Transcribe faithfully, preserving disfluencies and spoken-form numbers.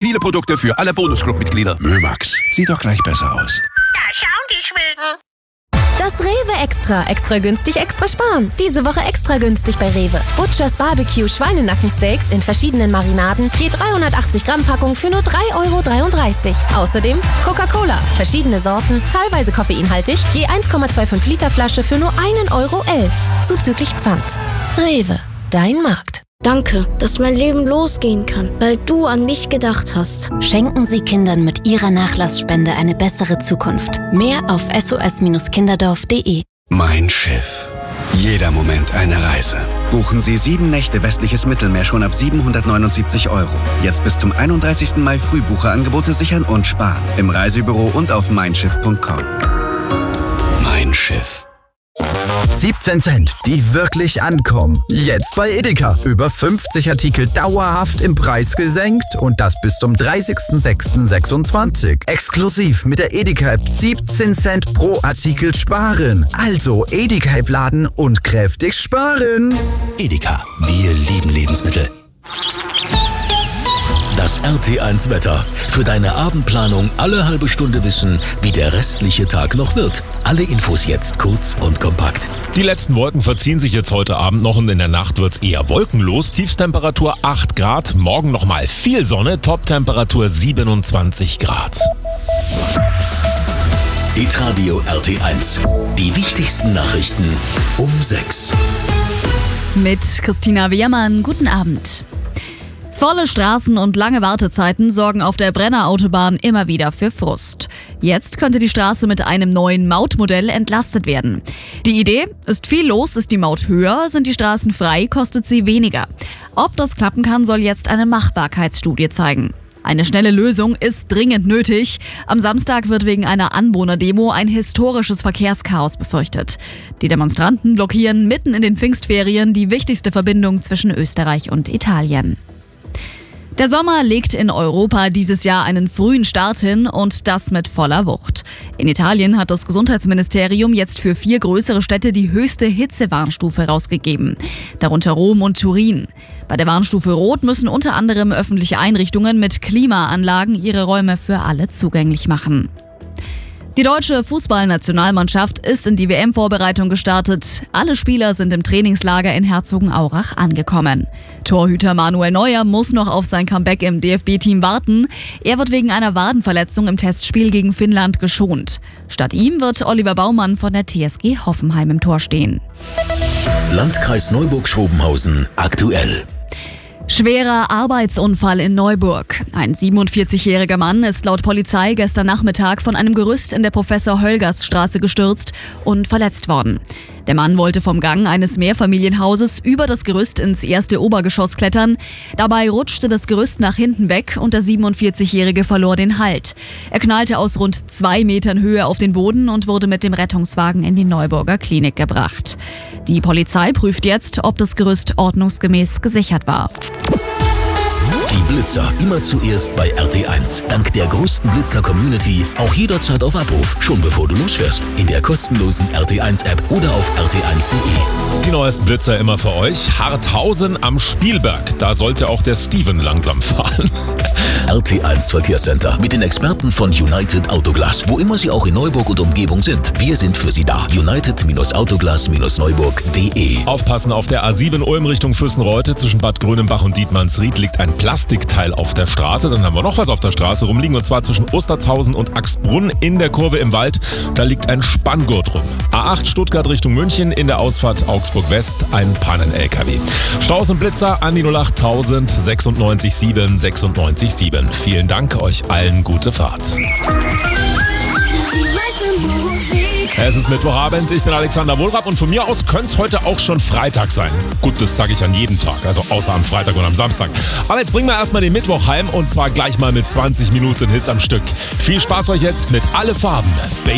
viele Produkte für alle Bonusclub-Mitglieder. Mömax, sieht doch gleich besser aus. Da schauen die Schweden. Das Rewe Extra. Extra günstig, extra sparen. Diese Woche extra günstig bei Rewe. Butchers Barbecue Schweinenackensteaks in verschiedenen Marinaden. Je dreihundertachtzig Gramm Packung für nur drei Euro dreiunddreißig. Außerdem Coca-Cola. Verschiedene Sorten, teilweise koffeinhaltig. Je eins Komma fünfundzwanzig Liter Flasche für nur ein Euro elf. Zuzüglich Pfand. Rewe. Dein Markt. Danke, dass mein Leben losgehen kann, weil du an mich gedacht hast. Schenken Sie Kindern mit Ihrer Nachlassspende eine bessere Zukunft. Mehr auf s o s kinderdorf punkt de. Mein Schiff. Jeder Moment eine Reise. Buchen Sie sieben Nächte westliches Mittelmeer schon ab siebenhundertneunundsiebzig Euro. Jetzt bis zum einunddreißigsten Mai Frühbucherangebote sichern und sparen. Im Reisebüro und auf mein schiff punkt com. Mein Schiff. siebzehn Cent, die wirklich ankommen. Jetzt bei Edeka. Über fünfzig Artikel dauerhaft im Preis gesenkt und das bis zum dreißigsten sechsten sechsundzwanzig. Exklusiv mit der Edeka-App siebzehn Cent pro Artikel sparen. Also Edeka-App laden und kräftig sparen. Edeka, wir lieben Lebensmittel. Das R T eins Wetter. Für deine Abendplanung alle halbe Stunde wissen, wie der restliche Tag noch wird. Alle Infos jetzt kurz und kompakt. Die letzten Wolken verziehen sich jetzt heute Abend noch und in der Nacht wird's eher wolkenlos. Tiefstemperatur acht Grad, morgen nochmal viel Sonne, Toptemperatur siebenundzwanzig Grad. Hitradio R T eins. Die wichtigsten Nachrichten um sechs. Mit Christina Wehrmann, guten Abend. Volle Straßen und lange Wartezeiten sorgen auf der Brenner Autobahn immer wieder für Frust. Jetzt könnte die Straße mit einem neuen Mautmodell entlastet werden. Die Idee? Ist viel los, ist die Maut höher, sind die Straßen frei, kostet sie weniger. Ob das klappen kann, soll jetzt eine Machbarkeitsstudie zeigen. Eine schnelle Lösung ist dringend nötig. Am Samstag wird wegen einer Anwohnerdemo ein historisches Verkehrschaos befürchtet. Die Demonstranten blockieren mitten in den Pfingstferien die wichtigste Verbindung zwischen Österreich und Italien. Der Sommer legt in Europa dieses Jahr einen frühen Start hin und das mit voller Wucht. In Italien hat das Gesundheitsministerium jetzt für vier größere Städte die höchste Hitzewarnstufe rausgegeben, darunter Rom und Turin. Bei der Warnstufe Rot müssen unter anderem öffentliche Einrichtungen mit Klimaanlagen ihre Räume für alle zugänglich machen. Die deutsche Fußballnationalmannschaft ist in die W M-Vorbereitung gestartet. Alle Spieler sind im Trainingslager in Herzogenaurach angekommen. Torhüter Manuel Neuer muss noch auf sein Comeback im D F B-Team warten. Er wird wegen einer Wadenverletzung im Testspiel gegen Finnland geschont. Statt ihm wird Oliver Baumann von der T S G Hoffenheim im Tor stehen. Landkreis Neuburg-Schrobenhausen aktuell. Schwerer Arbeitsunfall in Neuburg. Ein siebenundvierzigjähriger Mann ist laut Polizei gestern Nachmittag von einem Gerüst in der Professor-Hölgers-Straße gestürzt und verletzt worden. Der Mann wollte vom Gang eines Mehrfamilienhauses über das Gerüst ins erste Obergeschoss klettern. Dabei rutschte das Gerüst nach hinten weg und der siebenundvierzigjährige verlor den Halt. Er knallte aus rund zwei Metern Höhe auf den Boden und wurde mit dem Rettungswagen in die Neuburger Klinik gebracht. Die Polizei prüft jetzt, ob das Gerüst ordnungsgemäß gesichert war. Die Blitzer immer zuerst bei R T eins. Dank der größten Blitzer-Community auch jederzeit auf Abruf, schon bevor du losfährst. In der kostenlosen R T eins App oder auf r t eins punkt de. Die neuesten Blitzer immer für euch. Harthausen am Spielberg. Da sollte auch der Steven langsam fahren. R T eins Verkehrscenter mit den Experten von United Autoglas. Wo immer sie auch in Neuburg und Umgebung sind. Wir sind für sie da. United Autoglas Neuburg punkt de. Aufpassen auf der A sieben Ulm Richtung Fürstenreute. Zwischen Bad Grönenbach und Dietmannsried liegt ein Plastikteil auf der Straße. Dann haben wir noch was auf der Straße rumliegen. Und zwar zwischen Ostertshausen und Axbrunn in der Kurve im Wald. Da liegt ein Spanngurt rum. A acht Stuttgart Richtung München. In der Ausfahrt Augsburg West ein Pannen-L K W. Staus und Blitzer an die null acht tausend sechsundneunzig sieben sechsundneunzig sieben. Vielen Dank, euch allen gute Fahrt. Es ist Mittwochabend, ich bin Alexander Wohlrapp und von mir aus könnte es heute auch schon Freitag sein. Gut, das sage ich an jedem Tag, also außer am Freitag und am Samstag. Aber jetzt bringen wir erstmal den Mittwoch heim und zwar gleich mal mit zwanzig Minuten Hits am Stück. Viel Spaß euch jetzt mit Alle Farben.